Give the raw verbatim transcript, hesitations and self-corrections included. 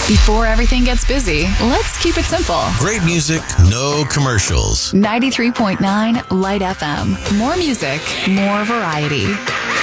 Before everything gets busy, let's keep it simple. Great music, no commercials. ninety-three point nine Light F M. More music, more variety.